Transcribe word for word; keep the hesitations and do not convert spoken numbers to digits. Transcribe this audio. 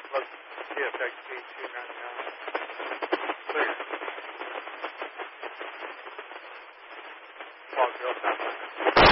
Look, T F X B two ninety-nine. Clear. Log zero,